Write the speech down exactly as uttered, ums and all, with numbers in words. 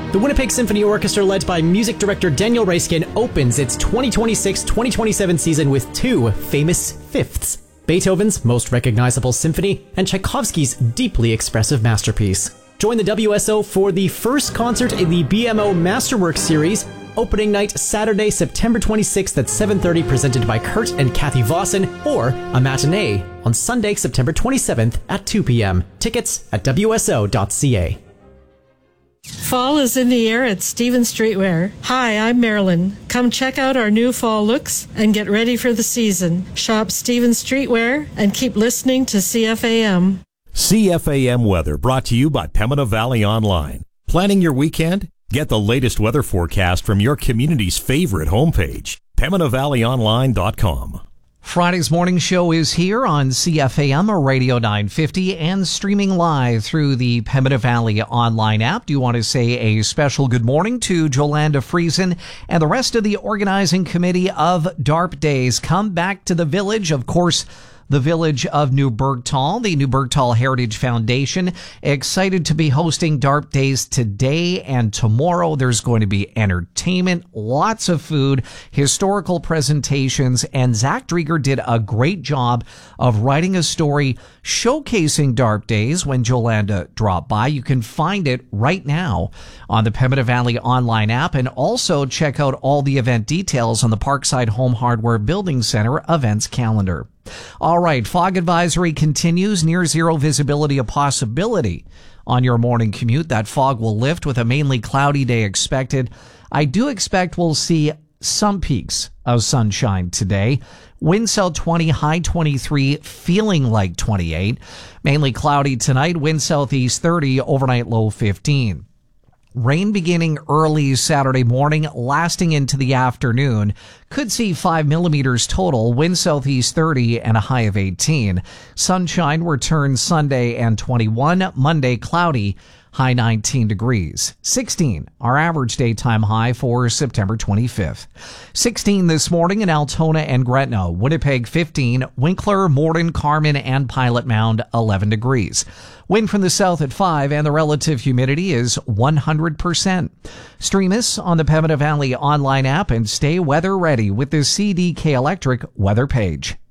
The Winnipeg Symphony Orchestra, led by music director Daniel Reiskin, opens its twenty twenty-six twenty twenty-seven season with two famous fifths: Beethoven's most recognizable symphony and Tchaikovsky's deeply expressive masterpiece. Join the W S O for the first concert in the B M O Masterworks series. Opening night Saturday, September twenty-sixth at seven thirty, presented by Kurt and Kathy Vossen, or a matinee on Sunday, September twenty-seventh at two p.m. Tickets at w s o dot c a. Fall is in the air at Stevens Streetwear. Hi, I'm Marilyn. Come check out our new fall looks and get ready for the season. Shop Stevens Streetwear and keep listening to C F A M. C F A M weather brought to you by Pembina Valley Online. Planning your weekend? Get the latest weather forecast from your community's favorite homepage, pembina valley online dot com. Friday's morning show is here on C F A M Radio nine fifty and streaming live through the Pembina Valley Online app. Do you want to say a special good morning to Jolanda Friesen and the rest of the organizing committee of DARP Days? Come back to the village, of course, the village of New Bergtal, the New Bergtal Heritage Foundation. Excited to be hosting DARP Days today and tomorrow. There's going to be entertainment, lots of food, historical presentations, and Zach Drieger did a great job of writing a story showcasing DARP Days when Jolanda dropped by. You can find it right now on the Pembina Valley Online app, and also check out all the event details on the Parkside Home Hardware Building Center events calendar. All right, fog advisory continues. Near zero visibility a possibility on your morning commute. That fog will lift with a mainly cloudy day expected. I do expect we'll see some peaks of sunshine today. Wind cell twenty, high twenty-three, feeling like twenty-eight. Mainly cloudy tonight. Wind southeast thirty, overnight low fifteen. Rain beginning early Saturday morning, lasting into the afternoon. Could see five millimeters total, wind southeast thirty and a high of eighteen. Sunshine returns Sunday and twenty-one. Monday cloudy, high nineteen degrees. sixteen, our average daytime high for September twenty-fifth. sixteen this morning in Altona and Gretna. Winnipeg fifteen. Winkler, Morden, Carman, and Pilot Mound eleven degrees. Wind from the south at five, and the relative humidity is one hundred percent. Stream us on the Pembina Valley Online app and stay weather ready with the C D K Electric weather page.